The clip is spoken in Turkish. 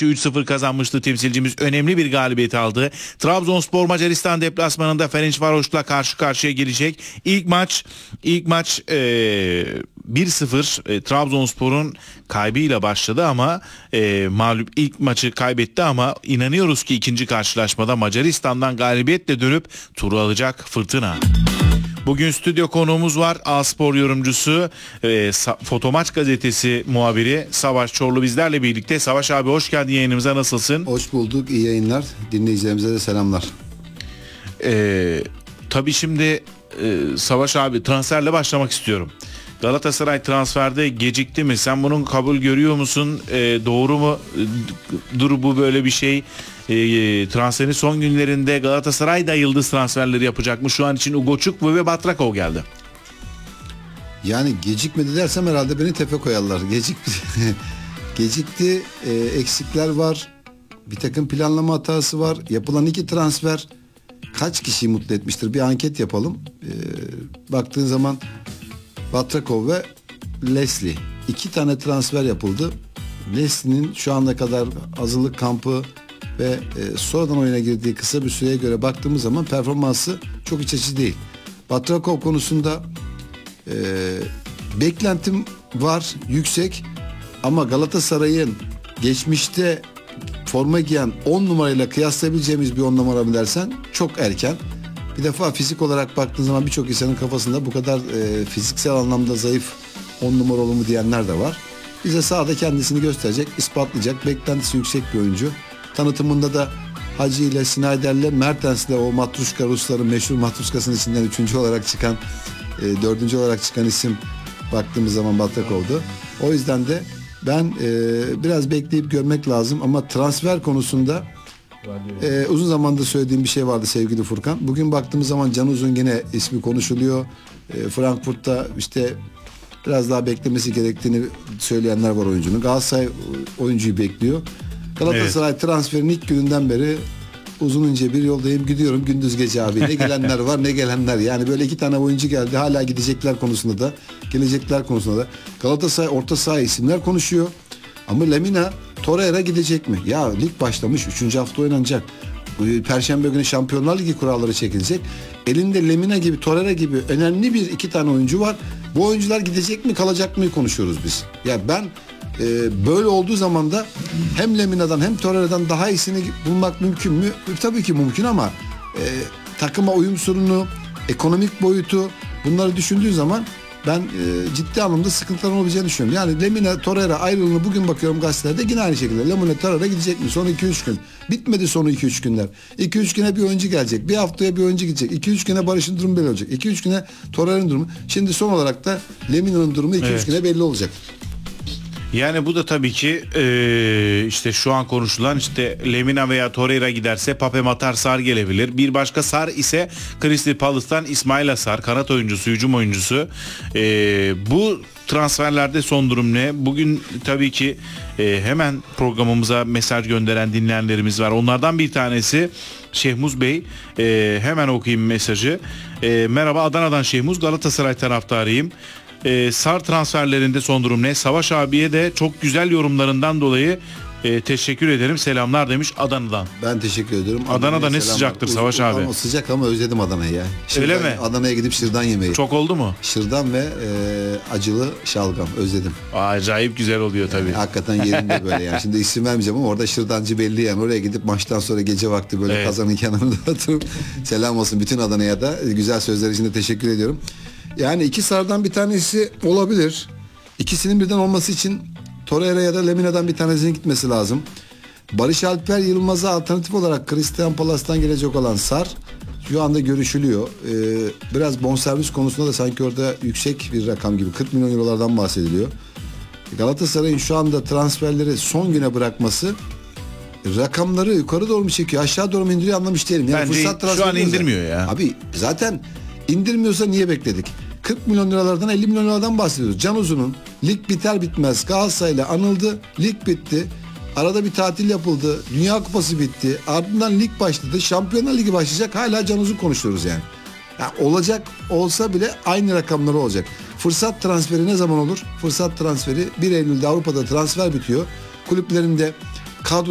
maçı 3-0 kazanmıştı temsilcimiz. Önemli bir galibiyet aldı. Trabzonspor Macaristan deplasmanında Ferencvaros'la karşı karşıya gelecek. İlk maç 1-0 Trabzonspor'un kaybıyla başladı ama mağlup ilk maçı kaybetti ama inanıyoruz ki ikinci karşılaşmada Macaristan'dan galibiyetle dönüp turu alacak Fırtına. Bugün stüdyo konuğumuz var. A-Spor yorumcusu, Fotomaç gazetesi muhabiri Savaş Çorlu bizlerle birlikte. Savaş abi hoş geldin yayınımıza, nasılsın? Hoş bulduk, iyi yayınlar. Dinleyicilerimize de selamlar. Tabii şimdi Savaş abi transferle başlamak istiyorum. Galatasaray transferde gecikti mi? Sen bunun kabul görüyor musun? Doğru mu? Bu böyle bir şey. Transferin son günlerinde Galatasaray da yıldız transferleri yapacakmış. Şu an için Ugochukwu ve Batrakov geldi. Yani gecikmedi dersem herhalde beni tepe koyarlar. Gecikti, eksikler var. Bir takım planlama hatası var. Yapılan 2 transfer kaç kişiyi mutlu etmiştir? Bir anket yapalım. Baktığın zaman Batrakov ve Leslie. 2 tane transfer yapıldı. Leslie'nin şu ana kadar hazırlık kampı ve sonradan oyuna girdiği kısa bir süreye göre baktığımız zaman performansı çok iç açıcı değil. Batrakov konusunda beklentim var, yüksek, ama Galatasaray'ın geçmişte forma giyen 10 numarayla kıyaslayabileceğimiz bir 10 numara mı dersen çok erken. Bir defa fizik olarak baktığın zaman birçok insanın kafasında bu kadar fiziksel anlamda zayıf 10 numara olur mu diyenler de var. Bize sahada kendisini gösterecek, ispatlayacak, beklentisi yüksek bir oyuncu. Tanıtımında da Hacı ile Snyder'le Mertens'le o Matruşka, Rusların meşhur Matruşkasının içinden 3. olarak çıkan 4. olarak çıkan isim baktığımız zaman Batrakov'du. O yüzden de ben biraz bekleyip görmek lazım, ama transfer konusunda uzun zamandır söylediğim bir şey vardı sevgili Furkan. Bugün baktığımız zaman Can Uzun yine ismi konuşuluyor. Frankfurt'ta işte biraz daha beklemesi gerektiğini söyleyenler var oyuncunun. Galatasaray oyuncuyu bekliyor. Galatasaray transferin ilk gününden beri uzun ince bir yoldayım, gidiyorum gündüz gece abi. Ne gelenler var ne gelenler. Yani böyle 2 tane oyuncu geldi. Hala gidecekler konusunda da, gelecekler konusunda da. Galatasaray orta saha isimler konuşuyor. Ama Lemina, Torreira gidecek mi? Ya lig başlamış. 3. hafta oynanacak. Perşembe günü Şampiyonlar Ligi kuralları çekilecek. Elinde Lemina gibi, Torreira gibi önemli 2 tane oyuncu var. Bu oyuncular gidecek mi kalacak mı konuşuyoruz biz. Ya ben böyle olduğu zaman da hem Lemina'dan hem Torreira'dan daha iyisini bulmak mümkün mü? Tabii ki mümkün, ama takıma uyum sorunu, ekonomik boyutu, bunları düşündüğün zaman ben ciddi anlamda sıkıntılar olabileceğini düşünüyorum. Yani Lemina Torreira ayrılığını bugün bakıyorum gazetelerde yine aynı şekilde. Lemina Torreira gidecek mi? Son 2-3 gün. Bitmedi son 2-3 günler. 2-3 güne bir oyuncu gelecek. Bir haftaya bir oyuncu gidecek. 2-3 güne Barış'ın durumu belli olacak. 2-3 güne Torreira'nın durumu. Şimdi son olarak da Lemina'nın durumu 2-3 güne belli olacak. Yani bu da tabii ki işte şu an konuşulan, işte Lemina veya Torreira giderse Pape Matar Sarr gelebilir. Bir başka Sarr ise Crystal Palace'tan İsmail Sarr, kanat oyuncusu, hücum oyuncusu. Bu transferlerde son durum ne? Bugün tabii ki hemen programımıza mesaj gönderen dinleyenlerimiz var. Onlardan bir tanesi Şehmuz Bey. Hemen okuyayım mesajı. Merhaba, Adana'dan Şehmuz, Galatasaray taraftarıyım. Sarr transferlerinde son durum ne? Savaş abiye de çok güzel yorumlarından dolayı teşekkür ederim. Selamlar demiş Adana'dan. Ben teşekkür ediyorum. Adana'da ne sıcaktır Savaş abi. Ama sıcak, ama özledim Adana'yı ya. Öyle mi? Adana'ya gidip şırdan yemeyi. Çok oldu mu? Şırdan ve acılı şalgam özledim. Acayip güzel oluyor tabii. Yani hakikaten yerinde böyle yani. Şimdi isim vermeyeceğim ama orada şırdancı belli yani. Oraya gidip maçtan sonra gece vakti böyle kazanın kenarında oturup selam olsun bütün Adana'ya da. Güzel sözler için de teşekkür ediyorum. Yani 2 Sar'dan bir tanesi olabilir. İkisinin birden olması için Torreira ya da Lemina'dan bir tanesinin gitmesi lazım. Barış Alper Yılmaz'a alternatif olarak Crystal Palace'tan gelecek olan Sarr şu anda görüşülüyor. Biraz bonservis konusunda da sanki orada yüksek bir rakam gibi, 40 milyon eurolardan bahsediliyor. Galatasaray'ın şu anda transferleri son güne bırakması rakamları yukarı doğru mu çekiyor, aşağı doğru mu indiriyor anlamış değilim. Yani bence şu an indirmiyor ya. Abi zaten indirmiyorsa niye bekledik? 40 milyon liralardan 50 milyon liradan bahsediyoruz. Can Uzun'un lig biter bitmez Galatasaray'la anıldı. Lig bitti. Arada bir tatil yapıldı. Dünya Kupası bitti. Ardından lig başladı. Şampiyonlar Ligi başlayacak. Hala Can Uzun konuşuyoruz yani. Olacak olsa bile aynı rakamları olacak. Fırsat transferi ne zaman olur? Fırsat transferi 1 Eylül'de Avrupa'da transfer bitiyor. Kulüplerinde kadro